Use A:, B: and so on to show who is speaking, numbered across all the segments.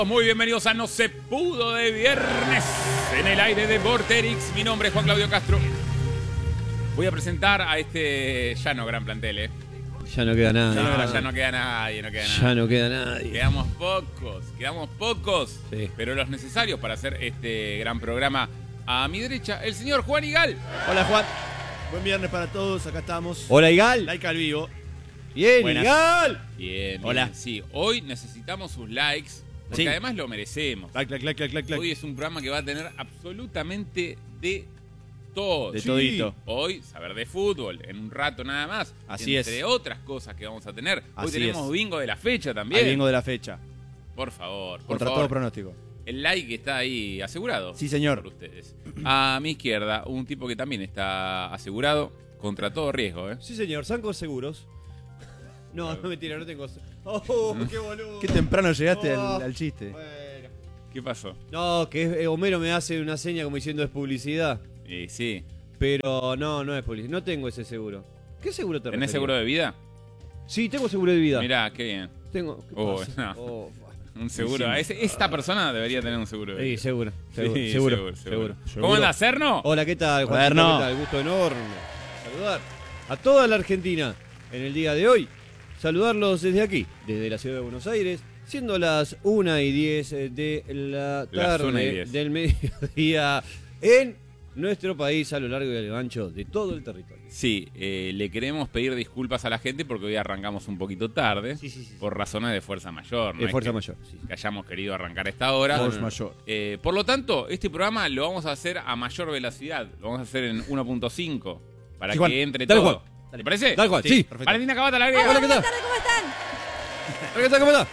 A: Muy bienvenidos a No Se Pudo de Viernes en el aire de Vorterix. Mi nombre es Juan Claudio Castro. Voy a presentar a este ya no gran plantel, ¿eh?
B: Ya no queda nada.
A: Ya no queda nadie,
B: Ya no queda nadie.
A: Quedamos pocos,
B: Sí.
A: pero los necesarios para hacer este gran programa. A mi derecha, el señor Juan Igal.
C: Hola Juan, buen viernes para todos, acá estamos.
B: Hola, Igal.
C: Like al vivo.
B: Bien,
C: Buenas.
B: Igal.
A: Bien,
C: Hola.
A: bien. Sí, hoy necesitamos sus likes, porque
C: Sí.
A: además lo merecemos.
C: Like.
A: Hoy es un programa que va a tener absolutamente de todo.
C: De
A: Sí.
C: todito.
A: Hoy, saber de fútbol, en un rato nada más.
C: Así es.
A: Entre otras cosas que vamos a tener. Hoy
C: Así
A: tenemos
C: es.
A: bingo de la fecha también.
C: Al bingo de la fecha.
A: Por favor, por
C: Contra
A: favor.
C: todo pronóstico.
A: El like está ahí asegurado.
C: Sí, señor.
A: Por ustedes. A mi izquierda, un tipo que también está asegurado contra todo riesgo, ¿eh?
B: Sí, señor. ¿Sancos seguros? No, no mentira, no tengo. Oh, qué boludo.
C: Qué temprano llegaste
B: Oh.
C: al chiste.
B: Bueno.
A: ¿Qué pasó?
B: No, que Homero me hace una seña como diciendo es publicidad.
A: Sí.
B: Pero no es publicidad. No tengo ese seguro. ¿Qué seguro te
A: ¿Tenés
B: referís?
A: seguro de vida?
B: Sí, tengo seguro de vida.
A: Mirá, qué bien.
B: Tengo. ¿Qué
A: Oh,
B: pasa?
A: no.
B: Oh,
A: Un seguro. Esta persona debería tener un seguro de
B: sí,
A: vida.
B: seguro.
A: Sí,
B: Seguro.
A: ¿Cómo anda, Cerno?
B: Hola, ¿qué tal, Juan?
C: Moderno.
B: ¿Qué tal? Gusto enorme. Saludar a toda la Argentina en el día de hoy. Saludarlos desde aquí, desde la ciudad de Buenos Aires, siendo las 1:10 de la
A: Las 1:10.
B: tarde del mediodía en nuestro país a lo largo y a lo ancho de todo el territorio.
A: Sí, le queremos pedir disculpas a la gente porque hoy arrancamos un poquito tarde.
B: Sí.
A: Por razones de fuerza mayor.
B: De
A: es
B: fuerza
A: que-
B: mayor. Sí.
A: Que hayamos querido arrancar a esta hora.
C: Force mayor.
A: Por lo tanto, este programa lo vamos a hacer a mayor velocidad. Lo vamos a hacer en 1.5 para
C: Sí, Juan.
A: que entre
B: Dale,
A: todo.
B: Juan.
A: ¿Te parece?
B: Tal cual, sí.
C: Perfecto.
A: Valentina Cabata, la agrega.
B: Hola, ¿qué tal?
D: ¿Cómo están?
B: Hola, ¿qué tal? ¿Cómo está?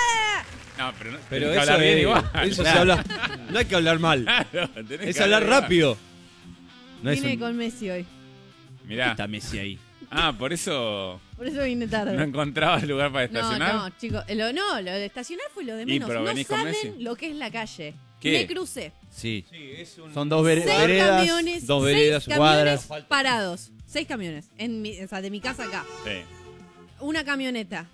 A: No, pero, no,
B: Pero
A: tenés que
B: eso,
A: hablar bien igual.
B: eso se habla. No hay que hablar mal.
A: Claro, tenés
B: Es
A: que
B: hablar
A: bien.
B: rápido.
C: No es
D: Vine
C: un...
D: con Messi hoy.
A: Mirá.
C: Está Messi ahí.
A: Ah, por eso
D: Por eso vine tarde.
A: no encontrabas lugar para estacionar.
D: No, chicos. Lo de estacionar fue lo de
A: Y,
D: menos.
A: pero
D: No
A: venís con
D: saben
A: Messi.
D: lo que es la calle.
A: ¿Qué?
D: Me crucé.
C: Sí.
B: Es un...
C: Son dos
D: Seis
C: veredas.
D: camiones.
B: dos
D: seis
B: veredas,
D: camiones
B: cuadras.
D: parados. 6 camiones. O sea, de mi casa acá.
A: Sí.
D: Una camioneta.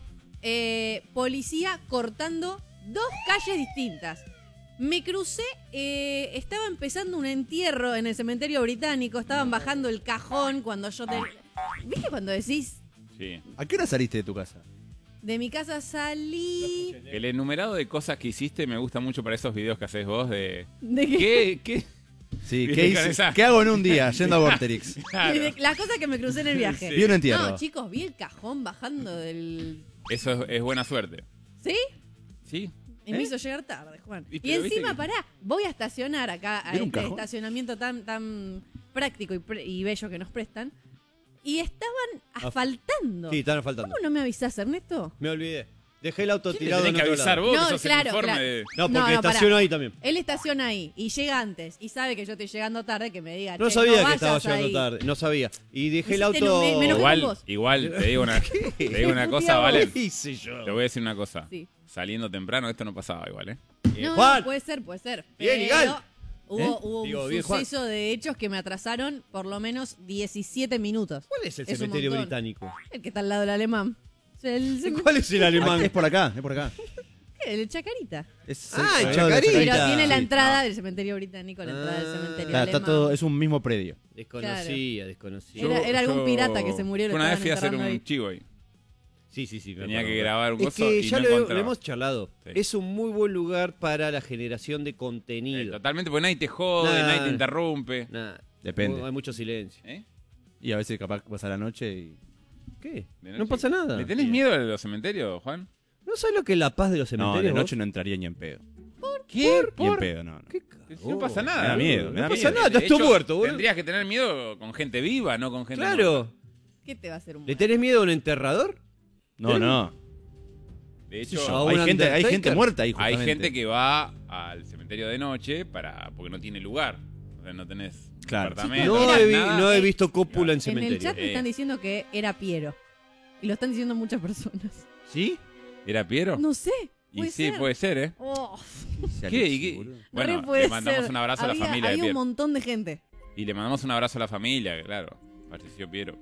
D: Policía cortando 2 calles distintas. Me crucé, estaba empezando un entierro en el cementerio británico, estaban bajando el cajón cuando yo te... ¿Viste cuando decís,
A: Sí.
C: ¿A qué hora saliste de tu casa?
D: de mi casa salí...
A: El enumerado de cosas que hiciste me gusta mucho para esos videos que haces vos de...
D: ¿De qué?
A: ¿Qué?
C: Sí,
A: Viste,
C: ¿qué,
A: con
C: hice?
A: esa-
C: ¿Qué hago en un día yendo a Vorterix?
A: Claro.
D: De las cosas que me crucé en el viaje.
A: Sí.
C: Vi un entierro.
D: No, chicos, vi el cajón bajando del...
A: Eso es buena suerte.
D: ¿Sí?
A: ¿Sí?
D: Y me hizo llegar tarde, Juan.
A: Y
D: Y,
A: pero viste
D: encima,
A: que-
D: pará, voy a estacionar acá a
C: ¿Era un
D: este
C: cajón?
D: estacionamiento tan práctico y bello que nos prestan. Y estaban asfaltando.
B: Sí, están faltando.
D: ¿Cómo no me avisás, Ernesto?
B: Me olvidé. Dejé el auto
A: ¿Quién le
B: tirado en
A: tenés que
B: otro
A: avisar
B: lado.
A: vos
D: No,
A: que sos
D: claro,
A: el informe
D: claro.
A: de...
B: No, porque
D: pará.
B: estaciono ahí también.
D: Él estaciona ahí y llega antes y sabe que yo estoy llegando tarde, que me diga,
B: No
D: "Che,
B: sabía que
D: vayas
B: estaba llegando
D: ahí".
B: tarde. No sabía. Y dejé el
D: Me hiciste
B: auto.
D: me enojé con vos.
A: Igual, te digo una cosa,
D: Puteaba
A: ¿vale?
D: vos.
B: ¿Qué hice yo?
A: Te voy a decir una cosa.
D: Sí.
A: Saliendo temprano, esto no pasaba igual, ¿eh?
D: No,
B: Juan.
D: no, puede ser.
B: Bien,
D: Pero
B: Igal.
D: Hubo
B: Digo,
D: un
B: bien, Juan.
D: suceso de hechos que me atrasaron por lo menos 17 minutos.
B: ¿Cuál es el
D: Es un
B: cementerio
D: montón.
B: británico?
D: El que está al lado del alemán.
B: ¿Cuál es el alemán?
C: Es por acá, es por acá.
D: El Chacarita.
C: Es
B: Ah,
C: el
B: el
C: lado de
B: Chacarita.
D: Pero
B: Ahorita,
D: tiene la
B: sí,
D: entrada del cementerio británico, la entrada del
B: Ah.
D: cementerio
C: Claro,
D: alemán.
C: está todo, es un mismo predio.
B: Desconocía.
D: Era algún pirata que se murió y lo
A: Una vez
D: estaban
A: fui a hacer
D: enterrando ahí.
A: un chivo ahí.
B: Sí. me
A: Tenía
B: acuerdo.
A: que grabar un
B: Es
A: coso
B: que
A: y
B: ya
A: no
B: lo
A: encontraba.
B: hemos charlado.
A: Sí.
B: Es un muy buen lugar para la generación de contenido.
A: Totalmente, porque nadie te jode,
B: Nah.
A: nadie te interrumpe.
B: Nah,
C: Depende.
B: Hay mucho silencio.
A: ¿Eh?
C: Y a veces capaz pasa la noche y...
B: ¿Qué?
A: De noche.
B: No pasa nada.
A: ¿Le tenés miedo a los cementerios, Juan?
B: ¿No sabes lo que es la paz de los
C: No,
B: cementerios?
C: de noche
B: vos?
C: no entraría ni en pedo.
A: ¿Qué?
C: Ni en pedo, no.
B: ¿Qué
A: No pasa nada.
C: Me da miedo,
A: boludo.
C: me da
B: No pasa
C: miedo.
B: nada,
A: De
B: estás todo
A: hecho,
B: muerto, boludo.
A: Tendrías que tener miedo con gente viva, no con gente muerta.
B: Claro.
D: ¿Qué te va a hacer un
B: ¿Le
D: muerto?
B: tenés miedo a un enterrador?
C: No.
A: De
B: Sí,
A: hecho,
B: yo-
C: Hay
B: un
C: gente, hay gente
B: Undertaker.
C: muerta ahí,
A: hay
C: justamente.
A: gente que va al cementerio de noche porque no tiene lugar. O sea, no tenés
C: Claro.
A: apartamento.
B: No
A: tenés
B: he,
A: nada.
B: no he visto cópula en
D: En
B: cementerio.
D: el chat me están diciendo que era Piero. Y lo están diciendo muchas personas.
B: ¿Sí?
A: ¿Era Piero?
D: No sé.
A: y
D: Puede
A: sí,
D: ser.
A: puede ser, ¿eh?
D: Oh,
A: ¿Qué? ¿Y qué? Bueno,
D: re puede
A: le mandamos
D: ser.
A: un abrazo a la
D: Había-
A: familia de
D: Había un
A: Piero.
D: montón de gente.
A: Y le mandamos un abrazo a la familia, claro. Falleció Piero.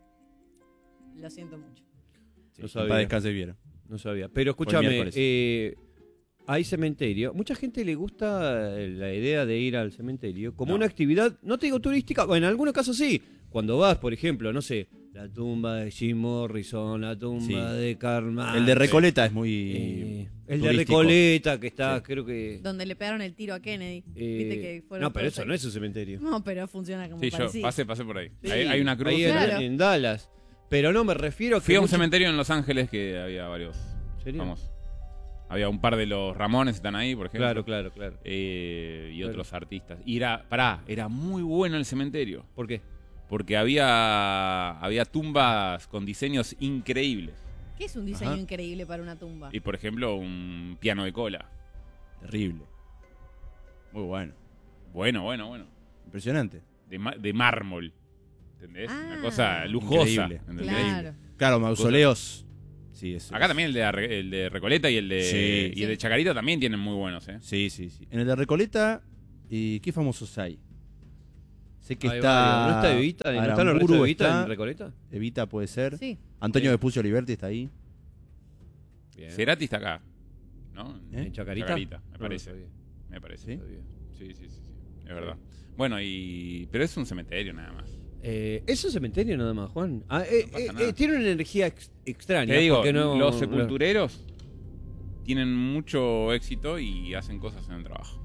D: Lo siento mucho.
B: No
C: Para
B: sabía.
C: descanse Viera.
B: No sabía. Pero escúchame,
C: miércoles.
B: hay cementerio. Mucha gente le gusta la idea de ir al cementerio como
A: No.
B: una actividad, no te digo turística, o en algunos casos sí. Cuando vas, por ejemplo, no sé, la tumba de Jim Morrison, la tumba
C: Sí.
B: de Karl Marx.
C: El de Recoleta es muy.
B: el de
C: turístico.
B: Recoleta, que está,
C: Sí.
B: creo que...
D: Donde le pegaron el tiro a Kennedy. Viste que fueron
B: no, pero
D: todos
B: eso
D: ahí.
B: no es un cementerio.
D: No, pero funciona como
A: Sí, yo
D: parecido.
A: pasé por ahí.
B: Sí,
A: Hay una cruz.
B: ahí en,
D: Claro.
B: en Dallas. Pero no, me refiero a que...
A: Fui a un
B: mucho-
A: cementerio en Los Ángeles que había varios.
B: ¿Serio?
A: Vamos. Había un par de los Ramones están ahí, por ejemplo.
B: Claro.
A: Y
B: Claro.
A: otros artistas. Y era muy bueno el cementerio.
B: ¿Por qué?
A: Porque había tumbas con diseños increíbles.
D: ¿Qué es un diseño
C: Ajá.
D: increíble para una tumba?
A: Y por ejemplo, un piano de cola.
C: Terrible. Muy bueno.
A: Bueno.
C: Impresionante.
A: De mármol. ¿Entendés?
D: Ah.
A: Una cosa lujosa.
C: Increíble.
A: ¿entendés?
D: Claro.
C: Claro, mausoleos. Sí, eso.
A: Acá también el de Recoleta y el de,
C: Sí.
A: y el de Chacarita también tienen muy buenos, ¿eh?
C: Sí. En el de Recoleta, ¿qué famosos hay? Sé que
B: Hay
C: está.
B: varios. ¿No está Evita? ¿No están los restos de
C: Aramburu
B: Evita
C: está,
B: en Recoleta?
C: Evita puede ser.
D: Sí.
C: Antonio Vespucio Oliverti está ahí.
B: Bien.
A: Cerati está acá, ¿no?
C: ¿Eh?
B: ¿En Chacarita?
A: Chacarita, me
B: No,
A: parece.
B: no sabía,
A: Me parece.
C: ¿Sí?
B: no sabía.
A: Sí, es verdad. Bueno, pero es un cementerio nada más.
B: Es un cementerio nada más, Juan.
A: pasa nada.
B: Tiene una energía extraña.
A: Te digo,
B: porque no-
A: los sepultureros tienen mucho éxito y hacen cosas en el trabajo.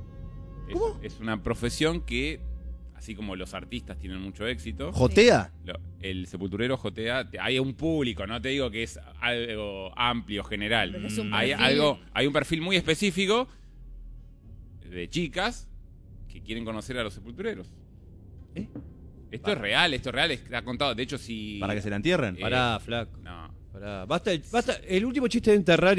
A: Es una profesión que, así como los artistas tienen mucho éxito,
C: ¿Jotea?
A: el sepulturero jotea, hay un público, no te digo que es algo amplio, general.
D: Pero es un
A: Hay
D: perfil.
A: hay un perfil muy específico de chicas que quieren conocer a los sepultureros.
C: ¿Eh?
A: Esto es real, está contado. De hecho, si...
C: ¿Para que se la entierren?
B: Pará, flaco.
A: No.
B: Pará. Basta. El último chiste de enterrar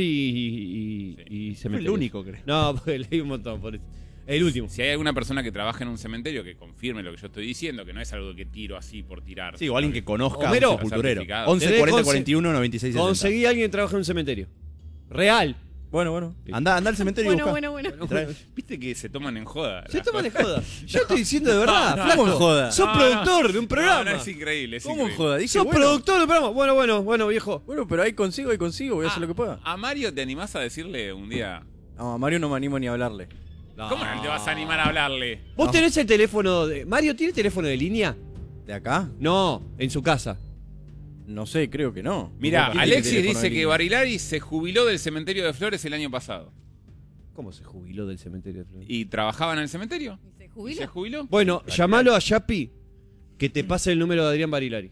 B: y
C: Fue
B: cementerio.
C: el único, creo.
B: No, porque leí un montón. Por eso. El último.
A: Si hay alguna persona que trabaja en un cementerio que confirme lo que yo estoy diciendo, que no es algo que tiro así por tirar.
C: Sí, o alguien que conozca
B: Homero.
C: a un sepulturero.
A: Certificado.
C: 11
B: Tenés
C: 40
B: conse-
C: 41 96 60.
B: Conseguí a alguien que trabaja en un cementerio. Real.
E: Bueno.
C: Anda al cementerio y
D: Bueno,
C: busca.
D: bueno.
A: Viste que se toman en joda.
B: Se
A: las
B: toman de
A: cosas.
B: joda. Yo estoy diciendo de verdad,
A: No,
B: flaco.
E: ¿Cómo en joda?
B: Sos
A: No,
B: productor de un
A: No,
B: programa.
A: no, es increíble.
E: ¿Cómo en
A: increíble.
E: joda? Dije,
B: Sos
E: bueno.
B: productor de un programa. Bueno, viejo.
E: Bueno, pero ahí consigo, voy a hacer lo que pueda.
A: A Mario te animás a decirle un día.
E: No, a Mario no me animo ni a hablarle.
A: ¿Cómo no te vas a animar a hablarle?
B: ¿Vos tenés el teléfono de... Mario tiene teléfono de línea?
E: ¿De acá?
B: No, en su casa.
E: No sé, creo que no.
A: Mira,
E: ¿Quién tiene
A: Alexis
E: teléfono
A: dice
E: de
A: que
E: línea?
A: Barilari se jubiló del cementerio de Flores el año pasado.
B: ¿Cómo se jubiló del cementerio de Flores?
A: ¿Y trabajaba en el cementerio?
D: ¿Y se
A: ¿Y
D: jubila?
A: se jubiló?
B: Bueno, llamalo a Yapi que te pase el número de Adrián Barilari.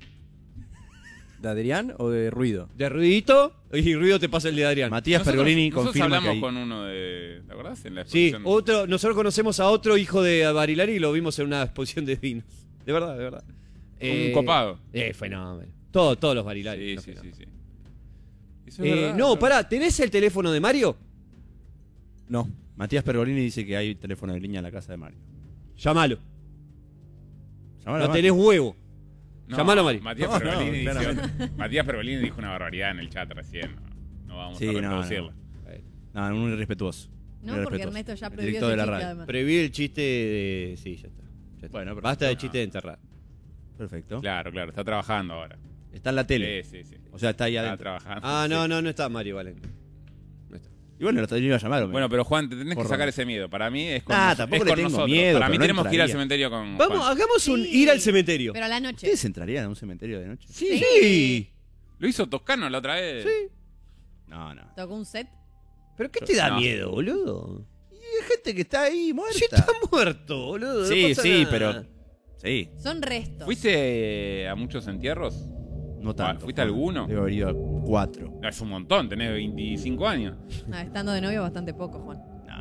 E: ¿De Adrián o de Ruido?
B: De Ruidito y Ruido te pasa el de Adrián.
C: Matías Pergolini
A: nosotros
C: confirma que
A: hablamos
C: hay.
A: con uno de... ¿Te acordás? En la
B: Sí,
A: exposición.
B: nosotros conocemos a otro hijo de Barilari y lo vimos en una exposición de vinos. De verdad.
A: Un copado.
B: Fenómeno. Todos los Barilari.
A: Sí,
B: no,
A: sí,
B: fenómeno.
A: sí. Eso es verdad,
B: No,
A: eso-
B: pará, ¿tenés el teléfono de Mario?
E: No.
C: Matías Pergolini dice que hay teléfono de línea en la casa de Mario.
B: Llamalo.
C: Llamalo a
B: No
C: Mario.
B: tenés huevo.
A: No,
B: Llamalo a Mario.
A: Matías
E: No,
A: Pergolini
E: no,
A: dijo, Matías Pergolini dijo una barbaridad en el chat recién. No vamos
C: Sí,
A: a
C: no,
A: reproducirla.
C: No, muy irrespetuoso.
D: No,
C: Muy
D: porque
C: irrespetuoso.
D: Ernesto ya
C: El
D: previó
C: director
D: ese
C: de la
D: chiste,
C: radio.
D: además.
B: Preví el chiste de... Sí, ya está.
C: Bueno, perfecto.
B: Basta de chiste de enterrar.
C: Perfecto.
A: Claro, está trabajando ahora.
C: Está en la tele.
A: Sí.
C: O sea, está ahí
A: Está
C: adentro.
A: trabajando.
B: Ah,
A: sí.
B: no está Mario, vale. No está.
C: Y bueno, lo iba a llamar. hombre.
A: Bueno, pero Juan, te tenés que
C: Porro.
A: sacar ese miedo. Para mí es con,
C: Tampoco
A: es
C: le
A: con
C: tengo
A: nosotros.
C: miedo,
A: Para mí
C: pero no
A: tenemos que ir al
C: entraría.
A: cementerio con
B: Vamos,
A: Juan.
B: hagamos un
D: Sí.
B: ir al cementerio.
D: Pero a la noche.
C: ¿Ustedes entrarían a un cementerio de noche?
B: Sí.
A: Lo hizo Toscano la otra vez.
B: Sí.
C: No.
D: Tocó un set.
B: ¿Pero qué te da
A: No.
B: miedo, boludo?
C: Y hay gente que está ahí muerta.
B: Si está muerto, boludo. no
C: Sí,
B: pasa
C: sí,
B: nada.
C: pero. Sí,
D: Son restos.
A: ¿Fuiste a muchos entierros?
C: no tanto.
A: ¿Fuiste a alguno?
C: Debo haber ido a 4.
A: Es un montón, tenés 25 años.
D: No, estando de novio bastante poco, Juan.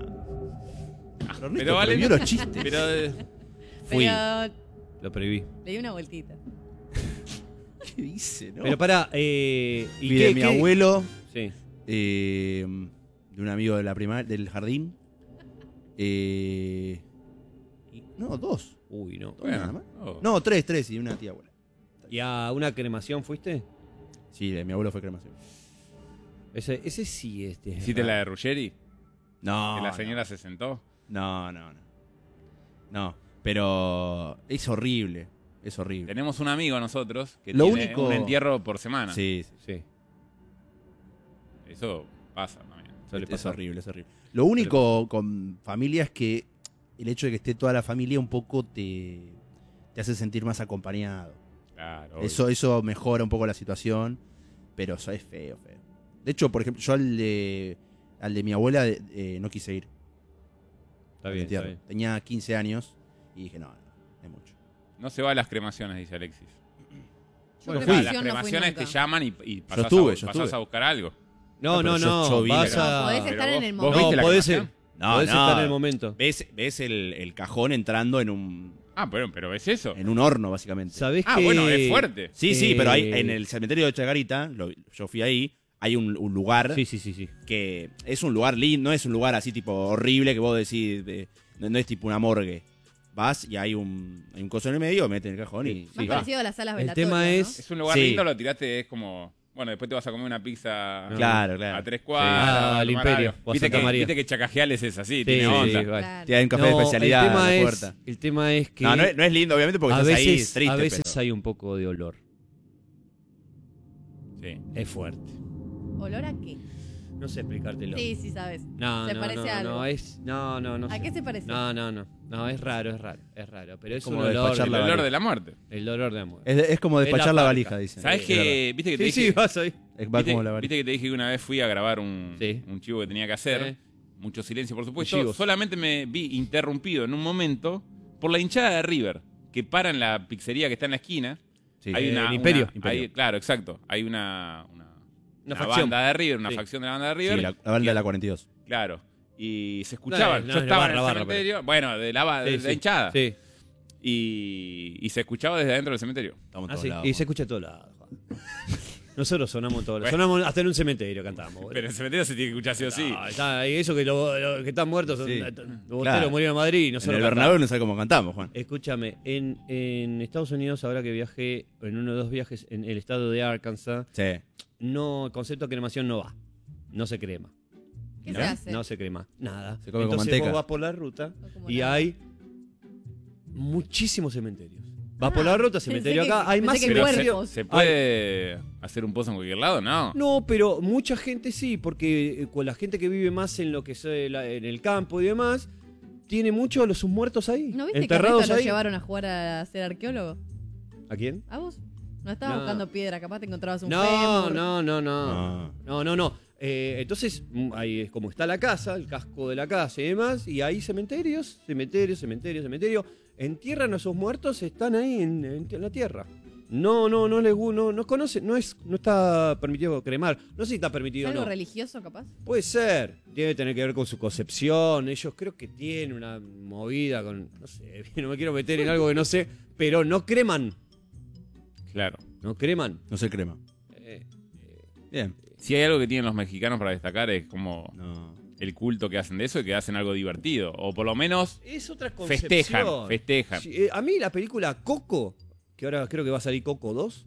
A: Pero vale,
C: Prohibió los chistes.
A: Pero
B: Fui.
D: Pero
B: Lo preví.
D: le di una vueltita.
C: ¿Qué dice, no?
B: Pero pará,
C: Y de mi abuelo,
B: Sí.
C: de un amigo de la del jardín. No, 2.
B: Uy, no.
C: Bueno, nada más.
A: oh.
C: No, 3 y una tía abuela.
B: ¿Y a una cremación fuiste?
C: Sí, de mi abuelo fue cremación.
B: Ese sí es.
A: ¿Hiciste la de Ruggeri?
C: No.
A: Que la señora se sentó.
C: No. No, pero es horrible. Es horrible.
A: Tenemos un amigo nosotros que
C: Lo
A: tiene
C: único-
A: un entierro por semana.
C: Sí.
B: Sí.
A: Eso pasa también.
B: suele
C: Es
B: pasar.
C: horrible, es horrible. Lo único con familia es que el hecho de que esté toda la familia un poco te hace sentir más acompañado.
A: Claro. obvio.
C: Eso mejora un poco la situación, pero eso es feo, feo. De hecho, por ejemplo, yo al de mi abuela no quise ir.
B: Está
C: al
B: bien, está
C: entierro.
B: bien.
C: Tenía 15 años y dije, no es mucho.
A: No se va a las cremaciones, dice Alexis.
D: Yo
A: O sea,
D: cremación
A: las
D: no fui
A: cremaciones
D: nunca.
A: te llaman y pasás,
C: estuve.
A: pasás a buscar algo.
B: No,
C: pero
B: no,
C: yo vi la
B: vas
C: cremación.
B: a...
D: Podés
A: Pero
D: estar en
A: vos-
D: el
A: vos
D: momento.
A: viste la
B: podés,
A: cremación.
B: podés estar en el momento.
C: Ves el cajón entrando en un
A: Pero ¿ves eso?
C: horno, básicamente.
B: ¿Sabés
A: Ah,
B: que...
A: bueno, es fuerte.
C: Sí, pero hay, en el cementerio de Chacarita, yo fui ahí, hay un lugar
B: Sí.
C: que es un lugar lindo, no es un lugar así tipo horrible que vos decís, no es tipo una morgue. Vas y hay un coso en el medio, meten el cajón y
D: Más
C: va.
D: parecido a las salas
B: El
D: velatorias,
B: tema
D: ¿no?
B: es...
A: Es un lugar
C: Sí.
A: lindo, lo tiraste, es como... Bueno, después te vas a comer una pizza
C: Claro.
A: a 3
B: Ah,
A: cuadras.
B: al
A: tomar
B: Imperio,
A: algo.
B: o a
A: Viste
B: Santa
A: que,
B: María.
A: viste que Chacajiales es así,
B: Sí,
A: tiene
B: sí,
A: onda.
B: vale.
D: Claro.
C: Te hay un café de especialidad
B: el tema
C: a la
B: es,
C: puerta.
B: el tema es que
C: No es lindo, obviamente, porque
B: a
C: estás ahí
B: veces,
C: triste.
B: a veces
C: pero-
B: hay un poco de olor.
A: Sí.
B: Es fuerte.
D: ¿Olor a qué?
B: No sé explicártelo.
D: Sí, sabes.
B: No,
D: ¿Se
B: no,
D: parece a algo?
B: no
D: ¿A
B: sé.
D: qué se parece?
B: No, es raro. Pero es
C: Como
B: un olor.
C: despachar
A: El
C: la
A: olor
C: valija.
A: de la muerte.
B: El olor de amor.
C: Es como
B: Es
C: despachar
B: la
C: la
B: parca.
C: valija, dicen.
A: ¿Sabes
C: Es
A: que viste que te
B: Sí,
A: dije,
B: vas ahí.
C: verdad. Va como la
A: viste
C: valija.
A: que te dije que una vez fui a grabar un
B: Sí.
A: chivo que tenía que hacer?
B: Sí.
A: Mucho silencio, por supuesto.
B: Chivos.
A: Solamente me vi interrumpido en un momento por la hinchada de River, que para en la pizzería que está en la esquina.
C: Sí.
A: Hay una,
B: el Imperio.
A: claro, exacto. Hay una
B: facción.
A: banda de River, una
B: Sí.
A: facción de la banda de River.
C: Sí, la banda de la 42.
A: Claro. Y se escuchaban.
B: No,
A: Yo
B: es
A: estaba
B: la
A: en el
B: barra,
A: cementerio. Bueno, de la hinchada.
B: Sí.
A: Y se escuchaba desde adentro del cementerio.
C: Estamos
B: Ah,
C: todos
B: sí.
C: lados.
B: Y se escucha a todos lados. Nosotros sonamos en todos lados. Sonamos hasta en un cementerio, cantamos. boludo.
A: Pero en el cementerio se tiene que escuchar sí o sí.
B: No, está, y eso que los que están muertos son
C: Sí.
B: los boteros
C: Claro.
B: murieron en Madrid y
C: En
B: nosotros
C: el
B: cantamos.
C: Bernabéu no sé cómo cantamos, Juan.
B: Escúchame, en Estados Unidos, ahora que viajé en uno o dos viajes en el estado de Arkansas,
C: Sí.
B: no, el concepto de cremación no va. No se crema.
D: ¿Qué
C: ¿No?
D: se hace?
B: No se crema. Nada.
C: Se come con
B: Entonces
C: manteca.
B: vos vas por la ruta
D: No como
B: y
D: nada.
B: hay muchísimos cementerios. Vas por la ruta, cementerio
D: pensé
B: acá,
D: que-
B: hay
D: pensé
B: más
D: que
A: Pero
B: cementerios.
D: cuerpos.
A: ¿se puede hacer un pozo en cualquier lado? No.
B: No, pero mucha gente sí, porque con la gente que vive más en lo que es en el campo y demás, tiene mucho sus muertos ahí,
D: ¿No viste que a
B: enterrados
D: Rito lo
B: ahí.
D: llevaron a jugar a ser arqueólogo?
B: ¿A quién?
D: ¿A vos? ¿No estabas
B: No.
D: buscando piedra? Capaz te encontrabas un
B: No,
D: fémur.
B: no. Entonces, ahí es como está la casa, el casco de la casa y demás, y hay cementerios. Entierran a sus muertos, están ahí en la tierra. No conoce, no está permitido cremar. No sé si está
D: ¿Es
B: permitido o
D: algo
B: no.
D: religioso, capaz?
B: Puede ser, debe tener que ver con su concepción. Ellos creo que tienen una movida con, no sé, no me quiero meter en algo que no sé, pero no creman.
A: Claro.
B: No creman.
C: No se crema. Bien.
A: Si hay algo que tienen los mexicanos para destacar es como
C: No.
A: el culto que hacen de eso y que hacen algo divertido. O por lo menos
B: Es otra concepción.
A: festejan.
B: Sí, a mí la película Coco, que ahora creo que va a salir Coco 2,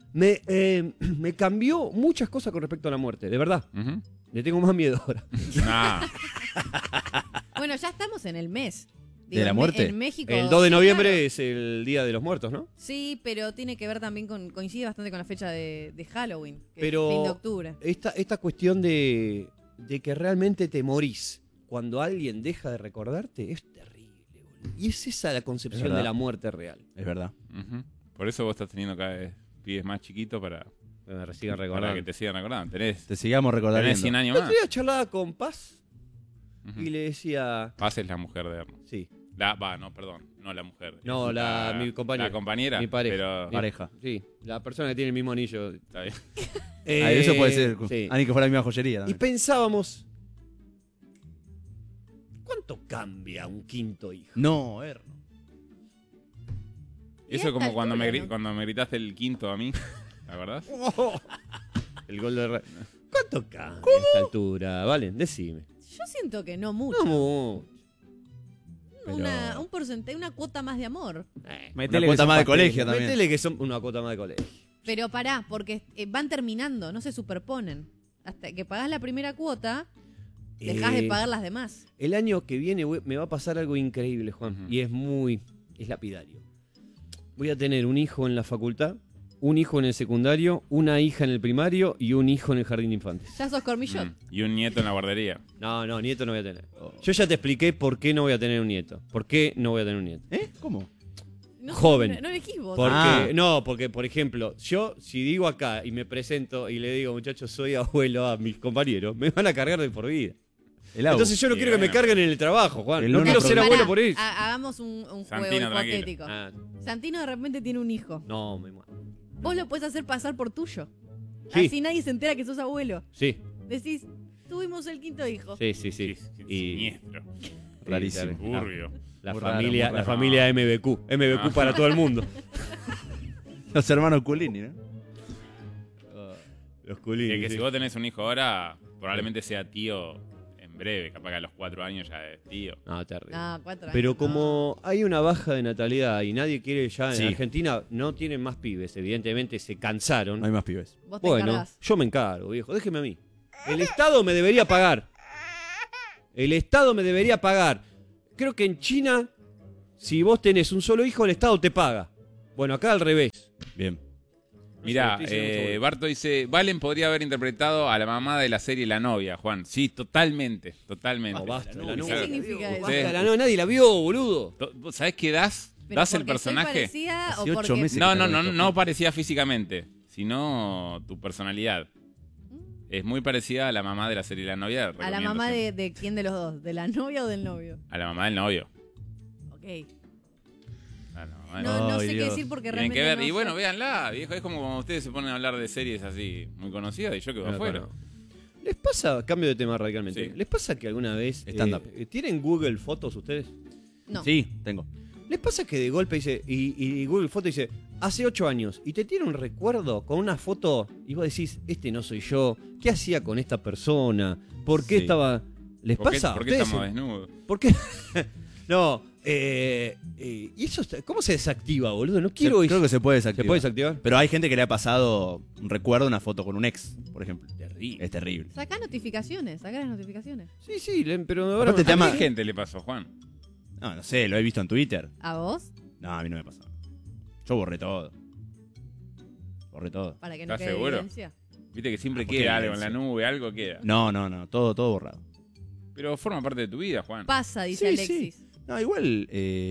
B: me cambió muchas cosas con respecto a la muerte, de verdad.
A: Ujú.
B: Le tengo más miedo ahora.
A: Nah.
D: Bueno, ya estamos en el mes.
C: ¿De la muerte?
D: En México.
B: El 2 de
D: sí,
B: noviembre
D: claro.
B: es el Día de los Muertos, ¿no?
D: Sí, pero tiene que ver también coincide bastante con la fecha de Halloween, que
B: Pero-
D: es fin de octubre.
B: Esta cuestión de que realmente te morís cuando alguien deja de recordarte es terrible, boludo. Y es esa la concepción
C: verdad.
B: de la muerte real.
C: Es verdad.
A: Ujú. Por eso vos estás teniendo cada vez pibes más chiquitos para
B: Me sigan
A: que
B: recordando.
A: te sigan recordando. Tenés
C: Te sigamos recordando.
A: 100 años
B: El
A: más.
B: otro día charlaba con Paz
A: Ujú.
B: y le decía...
A: Paz es la mujer de Erno.
B: Sí,
A: Perdón, no la mujer.
B: no,
A: Es
B: mi compañera.
A: La compañera.
B: Mi pareja.
A: Pero
B: Mi-
C: Pareja.
B: Sí, la persona que tiene el mismo anillo.
A: está bien.
C: Eso puede ser.
B: Sí.
C: Ani que fuera la misma joyería.
B: Y
C: también.
B: pensábamos, ¿cuánto cambia un quinto hijo?
C: No, Erno.
D: Y
A: Eso
D: a
A: es como
D: esta
A: cuando
D: altura, ¿no?
A: cuando me gritaste el quinto a mí. ¿La verdad?
B: El gol de ¿Cuánto cambia a esta altura? Vale, decime.
D: Yo siento que no mucho.
B: No mucho.
D: Un porcentaje, una cuota más de amor.
C: Una cuota más de colegio también.
B: Métele que son una cuota más de colegio.
D: Pero pará, porque van terminando, no se superponen. Hasta que pagás la primera cuota, dejás de pagar las demás.
B: El año que viene me va a pasar algo increíble, Juan.
A: Ujú.
B: Y es lapidario. Voy a tener un hijo en la facultad un hijo en el secundario, una hija en el primario y un hijo en el jardín de infantes.
D: Ya sos cormillot.
A: Y un nieto en la guardería.
B: No, nieto no voy a tener. Yo ya te expliqué por qué no voy a tener un nieto. ¿Por qué no voy a tener un nieto?
C: ¿Cómo?
D: No,
B: Joven.
D: No elegís vos.
B: Porque, por ejemplo, yo si digo acá y me presento y le digo, muchachos, soy abuelo a mis compañeros, me van a cargar de por vida. Entonces yo no quiero que me carguen en el trabajo, Juan. No quiero ser abuelo por eso.
D: Hagamos un juego
A: Santino,
D: hipotético.
B: Ah,
D: Santino de repente tiene un hijo.
B: no, me muero.
D: Vos lo puedes hacer pasar por tuyo.
B: Sí.
D: Así nadie se entera que sos abuelo.
B: Sí,
D: Decís, tuvimos el quinto hijo.
B: sí.
A: Qué siniestro.
C: Rarísimo.
A: Turbio.
B: La
C: Muy
B: familia,
C: raro, muy
B: la
C: raro.
B: familia MBQ para todo el mundo.
C: Los hermanos Culini, ¿no?
B: Los
A: Y
B: culines.
A: es que
B: sí.
A: si vos tenés un hijo ahora, probablemente sea tío en breve. Capaz que a los 4 años ya es tío.
B: No, terrible.
D: No, 4 años.
B: Pero como hay una baja de natalidad y nadie quiere ya
C: Sí.
B: en Argentina, no tienen más pibes, evidentemente se cansaron.
C: No hay más pibes.
D: Vos te
B: Bueno,
D: encargás.
B: yo me encargo, viejo, déjeme a mí. El Estado me debería pagar. El Estado me debería pagar. Creo que en China, si vos tenés un solo hijo, el Estado te paga. Bueno, acá al revés.
C: Bien.
A: Mirá,
B: estoy diciendo mucho boludo.
A: Barto dice, Valen podría haber interpretado a la mamá de la serie La Novia, Juan. Sí, totalmente.
B: No, basta,
A: No,
B: la
A: ¿qué
B: novia.
D: significa eso?
B: Basta, la novia, nadie la vio, boludo.
A: ¿Vos ¿Sabés qué das?
D: Pero
A: ¿Das el
D: porque soy
A: personaje?
D: parecida o
C: Hace 8
D: porque-
C: meses.
A: No parecía físicamente, sino tu personalidad. Es muy parecida a la mamá de la serie La Novia.
D: A la
A: recomiendo
D: mamá
A: siempre.
D: de quién de los dos, ¿de la novia o del novio?
A: A la mamá del novio.
D: Ok.
A: A la mamá del
D: No,
A: novio.
D: no
C: Ay,
D: sé qué
C: Dios.
D: decir porque
A: Tienen
D: realmente
A: que ver.
D: no
A: Y bueno,
D: sé.
A: véanla, viejo. Es como cuando ustedes se ponen a hablar de series así muy conocidas y yo quedo afuera.
B: ¿Les pasa, cambio de tema radicalmente,
A: Sí.
B: ¿les pasa que alguna vez
C: Stand-up.
B: tienen Google Fotos ustedes?
D: No.
C: Sí, tengo.
B: ¿Les pasa que de golpe dice, y Google Fotos dice, hace 8 años, y te tiene un recuerdo con una foto, y vos decís, este no soy yo, ¿qué hacía con esta persona? ¿Por qué
C: Sí.
B: estaba...? ¿Les
A: ¿Por qué,
B: pasa?
A: por qué
B: ¿Ustedes
A: estamos
B: se-
A: desnudos?
B: ¿Por qué? No, ¿y eso cómo se desactiva, boludo? No quiero
C: Creo
B: eso.
C: que se puede
B: ¿Se
C: desactivar.
B: puede desactivar?
C: Pero hay gente que le ha pasado un recuerdo, una foto con un ex, por ejemplo.
A: Terrible.
C: Es terrible.
D: Sacá notificaciones, sacá las notificaciones.
B: Sí, pero ahora...
C: Aparte te
A: ¿A
C: ama-
A: qué gente le pasó, Juan?
C: No sé, lo he visto en Twitter.
D: ¿A vos?
C: No, a mí no me pasó. Yo borré todo. Borré todo.
D: Para que no
A: ¿Estás
D: quede
A: seguro?
D: evidencia.
A: Viste que siempre
C: ¿por qué
A: queda algo en la
C: evidencia?
A: nube, algo queda.
C: No, todo borrado.
A: Pero forma parte de tu vida, Juan.
D: Pasa, dice
C: Sí,
D: Alexis.
C: No, igual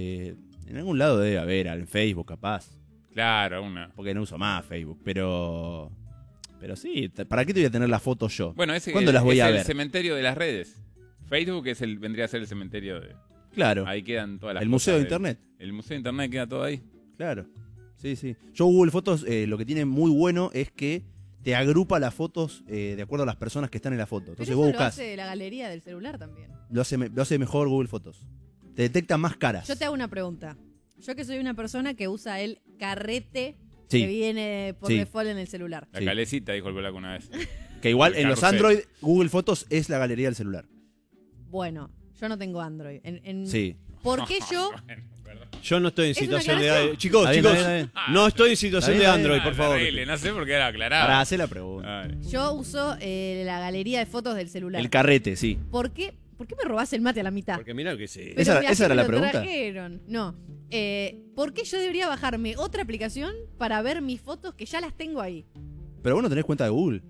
C: en algún lado debe haber, en Facebook capaz.
A: Claro, una.
C: Porque no uso más Facebook, pero sí, ¿para qué te voy a tener la foto yo?
A: Bueno, ese
C: ¿Cuándo las voy
A: es
C: a
A: el
C: ver?
A: cementerio de las redes. Facebook vendría a ser el cementerio de...
C: Claro,
A: Ahí quedan todas las
C: el
A: cosas
C: museo de
A: del-
C: internet.
A: El museo de internet queda todo ahí.
C: Claro, sí. Yo Google Fotos lo que tiene muy bueno es que te agrupa las fotos de acuerdo a las personas que están en la foto.
D: Pero
C: Entonces
D: eso
C: vos
D: lo
C: buscás,
D: hace la galería del celular también.
C: lo hace mejor Google Fotos. Te detecta más caras.
D: Yo te hago una pregunta. Yo que soy una persona que usa el carrete
C: Sí.
D: que viene por
C: Sí.
D: default en el celular.
A: La
C: Sí.
A: calecita, dijo el polaco una vez.
C: Que igual
A: El
C: en los
A: carrusel.
C: Android, Google Fotos es la galería del celular.
D: Bueno, yo no tengo Android.
C: Sí.
D: ¿Por qué yo?
A: Bueno, perdón.
B: Yo no estoy en
D: ¿Es una
B: situación de...
D: aclaración?
B: Chicos,
C: Está bien,
B: chicos,
C: está bien,
B: no estoy en situación
C: Está
B: de
C: bien,
B: Android,
A: Ah,
B: por favor.
A: terrible, no sé por qué era aclarado.
C: Para hacer la pregunta.
A: Dale.
D: Yo uso la galería de fotos del celular.
C: El carrete, sí.
D: ¿Por qué me robás el mate a la mitad?
B: Porque mirá que sí.
D: Pero
C: Esa
D: mirá
C: era
D: que
C: la
D: me lo
C: pregunta.
D: trajeron. No. ¿Por qué yo debería bajarme otra aplicación para ver mis fotos que ya las tengo ahí?
C: Pero vos no tenés cuenta de Google.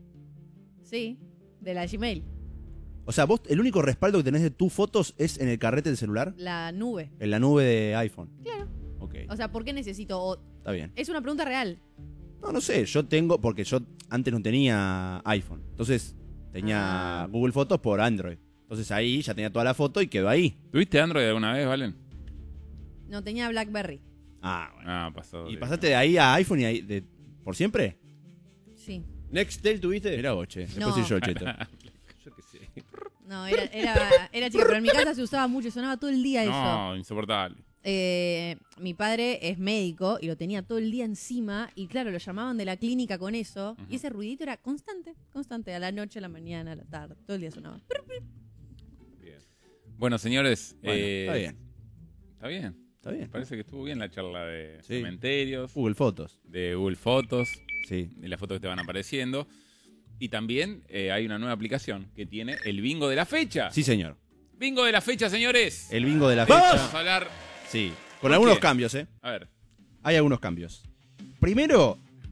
D: Sí, de la Gmail.
C: O sea, vos el único respaldo que tenés de tus fotos es en el carrete del celular,
D: La nube.
C: en la nube de iPhone.
D: Claro.
C: Ok,
D: O sea, ¿por qué necesito?
C: está bien.
D: Es una pregunta real.
C: No sé, yo tengo, porque yo antes no tenía iPhone. Entonces tenía
D: Ah.
C: Google Fotos por Android. Entonces ahí ya tenía toda la foto y quedó ahí.
A: ¿Tuviste Android alguna vez, Valen?
D: No tenía BlackBerry.
C: Ah, bueno.
A: Ah, pasó.
C: ¿Y pasaste de ahí a iPhone y ahí por siempre?
D: Sí.
B: ¿Nextel tuviste?
C: Mirá vos, che. Después
D: No.
C: soy yo, cheto.
B: Yo qué sé.
D: No, era chica, pero en mi casa se usaba mucho, sonaba todo el día eso.
A: No, insoportable.
D: Mi padre es médico y lo tenía todo el día encima y claro, lo llamaban de la clínica con eso y ese ruidito era constante, a la noche, a la mañana, a la tarde, todo el día sonaba.
A: Bueno, señores.
C: Bueno, está bien.
A: Está bien.
C: Está bien.
A: Parece que estuvo bien la charla de
C: Sí.
A: cementerios,
C: Google Fotos.
A: de Google Fotos,
C: Sí.
A: de las fotos que te van apareciendo. Y también hay una nueva aplicación que tiene el bingo de la fecha.
C: Sí, señor.
A: Bingo de la fecha, señores.
C: El bingo de la
A: Vamos
C: fecha.
A: a hablar.
C: Sí.
A: ¿Por
C: Con algunos
A: qué?
C: cambios, ¿eh?
A: A ver.
C: Hay algunos cambios. Primero,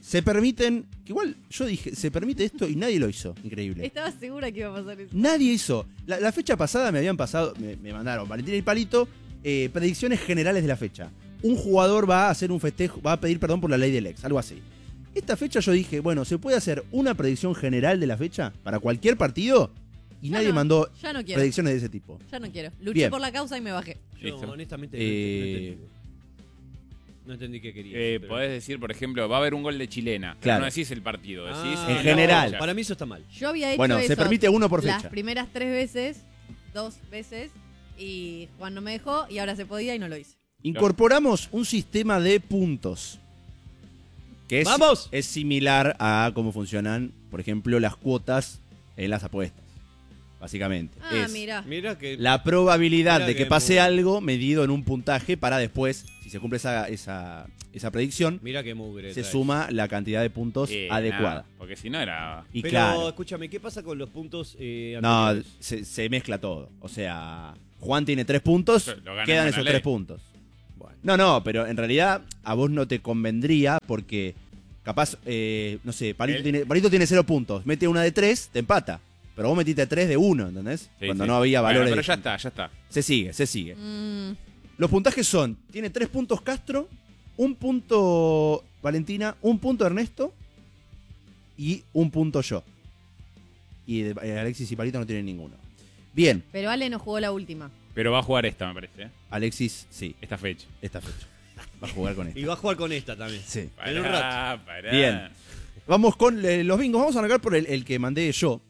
C: Se permiten, que igual yo dije, se permite esto y nadie lo hizo. Increíble.
D: Estaba segura que iba a pasar eso.
C: Nadie hizo. La fecha pasada me mandaron Valentina y Palito, predicciones generales de la fecha. Un jugador va a hacer un festejo, va a pedir perdón por la ley del ex, algo así. Esta fecha yo dije, bueno, ¿se puede hacer una predicción general de la fecha para cualquier partido? Y nadie mandó
D: Ya no quiero.
C: predicciones de ese tipo.
D: Ya no quiero. Luché
C: Bien.
D: por la causa y me bajé.
B: Yo,
A: Listo.
B: honestamente, no entendí qué quería. pero-
A: Podés decir, por ejemplo, va a haber un gol de chilena. Pero
C: Claro.
A: no decís el partido, decís
B: Ah,
C: en
A: la
C: general.
A: fecha.
B: Para mí eso está mal.
D: Yo había hecho
C: Bueno,
D: eso
C: se permite uno por
D: las
C: fecha.
D: primeras 3 veces, 2 veces, y Juan no me dejó, y ahora se podía y no lo hice.
C: Incorporamos un sistema de puntos. Que es,
B: ¡Vamos!
C: es similar a cómo funcionan, por ejemplo, las cuotas en las apuestas. Básicamente.
D: Ah,
C: es
D: mira.
B: Mira que.
C: la probabilidad
B: Mira
C: de que
B: que
C: pase
B: muy-
C: algo medido en un puntaje para después, si se cumple esa predicción,
B: Mira qué mugre.
C: se
B: traes.
C: suma la cantidad de puntos adecuada.
A: Nada, porque si no era...
C: Y
B: Pero
C: claro,
B: escúchame, ¿qué pasa con los puntos
C: no,
B: anteriores?
C: se mezcla todo. O sea, Juan tiene 3 puntos,
A: Lo gana
C: quedan
A: con
C: esos
A: la
C: 3
A: ley.
C: puntos.
B: Bueno.
C: No, pero en realidad a vos no te convendría porque capaz, no sé, Palito tiene 0 puntos, mete una de 3, te empata. Pero vos metiste 3 de 1, ¿entendés?
A: Sí,
C: Cuando
A: sí.
C: no había
A: Bueno,
C: valores.
A: pero ya
C: distintos.
A: está.
C: Se sigue.
D: Mm,
C: Los puntajes son, tiene 3 puntos Castro, 1 punto Valentina, 1 punto Ernesto y 1 punto yo. Y Alexis y Palito no tienen ninguno. Bien,
D: pero Ale no jugó la última.
A: Pero va a jugar esta, me parece, ¿eh?
C: Alexis, sí,
A: Esta fecha.
C: esta fecha. Va a jugar con esta.
B: Y va a jugar con esta también.
C: Sí.
B: En un rato.
A: Pará.
C: Bien. Vamos con los bingos. Vamos a arrancar por el que mandé yo.